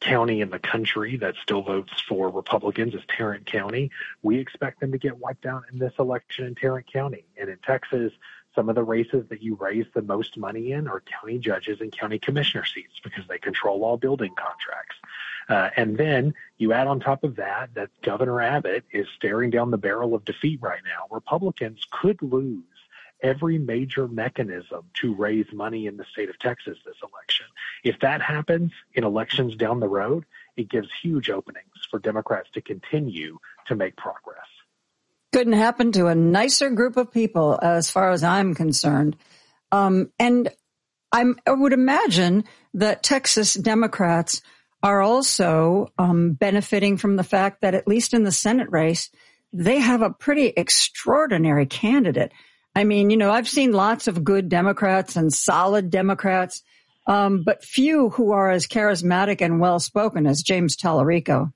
county in the country that still votes for Republicans is Tarrant County. We expect them to get wiped out in this election in Tarrant County. And in Texas, some of the races that you raise the most money in are county judges and county commissioner seats because they control all building contracts. And then you add on top of that Governor Abbott is staring down the barrel of defeat right now. Republicans could lose every major mechanism to raise money in the state of Texas this election. If that happens in elections down the road, it gives huge openings for Democrats to continue to make progress. Couldn't happen to a nicer group of people as far as I'm concerned. And I would imagine that Texas Democrats are also benefiting from the fact that at least in the Senate race, they have a pretty extraordinary candidate. I mean, I've seen lots of good Democrats and solid Democrats, but few who are as charismatic and well-spoken as James Tallarico.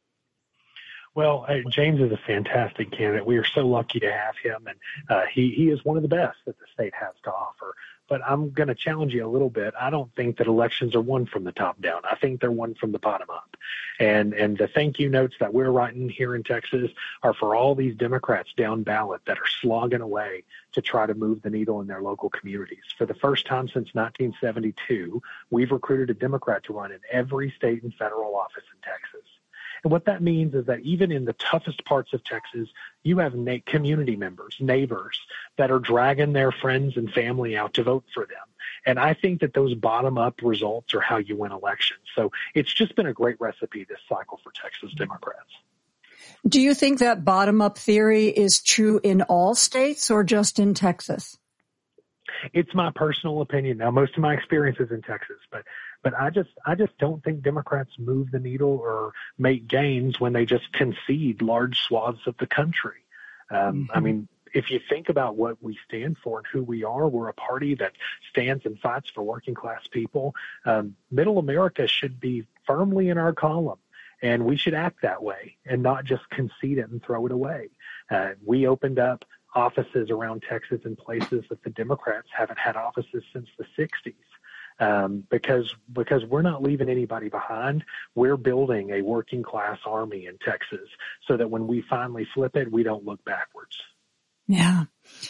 Well, James is a fantastic candidate. We are so lucky to have him, and he is one of the best that the state has to offer. But I'm going to challenge you a little bit. I don't think that elections are won from the top down. I think they're won from the bottom up. And the thank you notes that we're writing here in Texas are for all these Democrats down ballot that are slogging away to try to move the needle in their local communities. For the first time since 1972, we've recruited a Democrat to run in every state and federal office in Texas. And what that means is that even in the toughest parts of Texas, you have community members, neighbors that are dragging their friends and family out to vote for them. And I think that those bottom-up results are how you win elections. So it's just been a great recipe this cycle for Texas Democrats. Do you think that bottom-up theory is true in all states or just in Texas? It's my personal opinion. Now, most of my experience is in Texas, but I just don't think Democrats move the needle or make gains when they just concede large swaths of the country. I mean, if you think about what we stand for and who we are, we're a party that stands and fights for working class people. Middle America should be firmly in our column, and we should act that way and not just concede it and throw it away. We opened up offices around Texas in places that the Democrats haven't had offices since the 60s. Because we're not leaving anybody behind. We're building a working class army in Texas so that when we finally flip it, we don't look backwards. Yeah.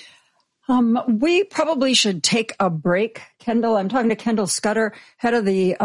We probably should take a break, Kendall. I'm talking to Kendall Scudder, head of the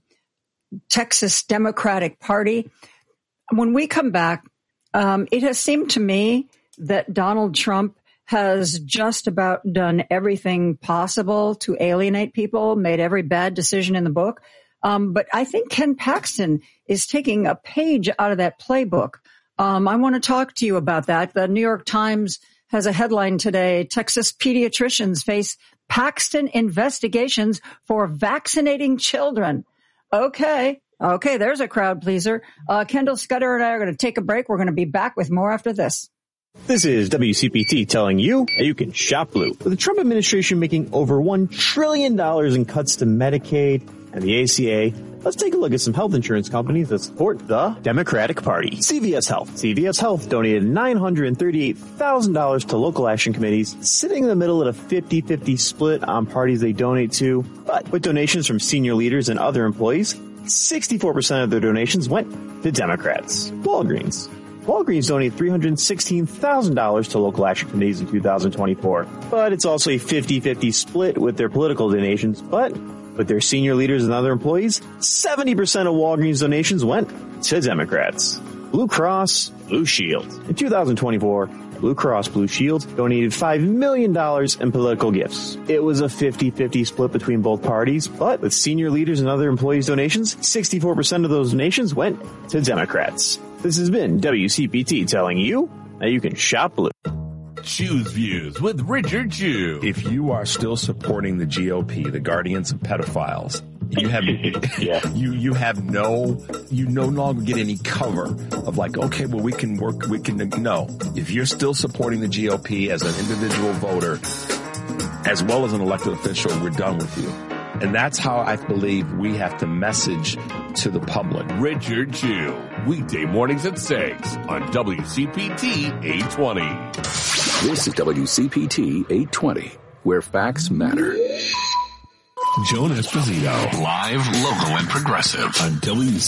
Texas Democratic Party. When we come back, it has seemed to me that Donald Trump has just about done everything possible to alienate people, made every bad decision in the book. But I think Ken Paxton is taking a page out of that playbook. I want to talk to you about that. The New York Times has a headline today: Texas pediatricians face Paxton investigations for vaccinating children. Okay, there's a crowd pleaser. Kendall Scudder and I are going to take a break. We're going to be back with more after this. This is WCPT telling you that you can shop blue. With the Trump administration making over $1 trillion in cuts to Medicaid and the ACA, let's take a look at some health insurance companies that support the Democratic Party. CVS Health. CVS Health donated $938,000 to local action committees, sitting in the middle at a 50-50 split on parties they donate to. But with donations from senior leaders and other employees, 64% of their donations went to Democrats. Walgreens donated $316,000 to local action committees in 2024. But it's also a 50-50 split with their political donations. But with their senior leaders and other employees, 70% of Walgreens donations went to Democrats. Blue Cross Blue Shield. In 2024, Blue Cross Blue Shield donated $5 million in political gifts. It was a 50-50 split between both parties, but with senior leaders and other employees' donations, 64% of those donations went to Democrats. This has been WCPT telling you that you can shop blue. Choose Views with Richard Chew. If you are still supporting the GOP, the guardians of pedophiles, you have you no longer get any cover of like, okay, well, no. If you're still supporting the GOP as an individual voter, as well as an elected official, we're done with you. And that's how I believe we have to message to the public. Richard Chew, weekday mornings at 6 on WCPT 820. This is WCPT 820, where facts matter. Joan Esposito, live, local, and progressive on WCPT.